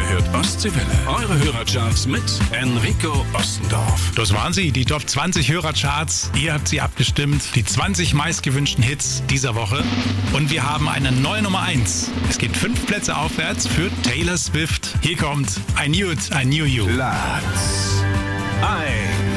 Ihr hört Ostseewelle. Eure Hörercharts mit Enrico Ostendorf. Das waren sie, die Top 20 Hörercharts. Ihr habt sie abgestimmt. Die 20 meistgewünschten Hits dieser Woche. Und wir haben eine neue Nummer 1. Es geht 5 Plätze aufwärts für Taylor Swift. Hier kommt I Knew It, I Knew You. Platz 1.